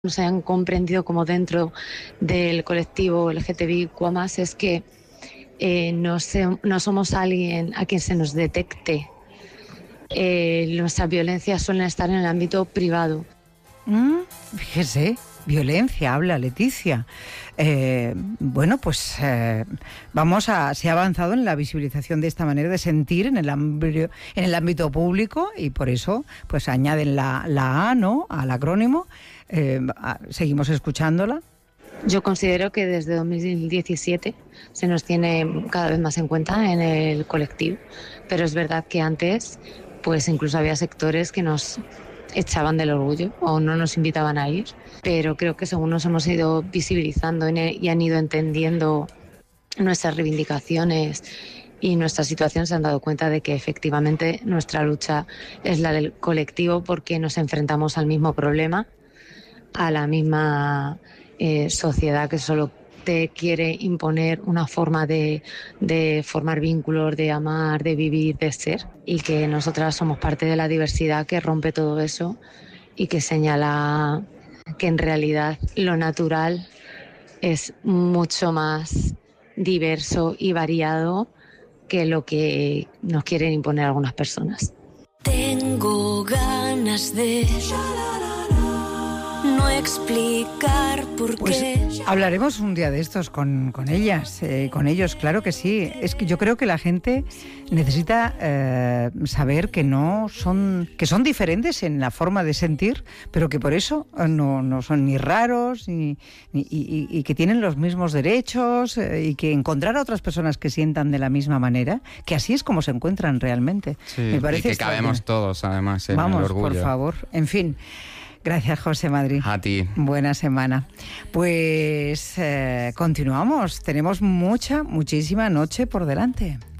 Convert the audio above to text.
se han comprendido como dentro del colectivo LGTBIQ+, es que no somos alguien a quien se nos detecte. Nuestras violencias suelen estar en el ámbito privado. Fíjese, violencia, habla Leticia. Bueno, pues se ha avanzado en la visibilización de esta manera de sentir en el ámbito público, y por eso pues añaden la A, ¿no?, al acrónimo. Seguimos escuchándola. Yo considero que desde 2017 se nos tiene cada vez más en cuenta en el colectivo, pero es verdad que antes pues incluso había sectores que nos echaban del orgullo o no nos invitaban a ir, pero creo que según nos hemos ido visibilizando y han ido entendiendo nuestras reivindicaciones y nuestra situación, se han dado cuenta de que efectivamente nuestra lucha es la del colectivo, porque nos enfrentamos al mismo problema, a la misma sociedad que solo te quiere imponer una forma de formar vínculos, de amar, de vivir, de ser, y que nosotras somos parte de la diversidad que rompe todo eso y que señala que en realidad lo natural es mucho más diverso y variado que lo que nos quieren imponer algunas personas. Tengo ganas de no explicar por qué. Pues hablaremos un día de estos con ellas, con ellos, claro que sí. Es que yo creo que la gente necesita saber que que son diferentes en la forma de sentir, pero que por eso no son ni raros y que tienen los mismos derechos, y que encontrar a otras personas que sientan de la misma manera, que así es como se encuentran realmente. Sí, me parece y que cabemos todos, además, en el orgullo. Por favor, en fin. Gracias, José Madrid. A ti. Buena semana. Pues continuamos. Tenemos muchísima noche por delante.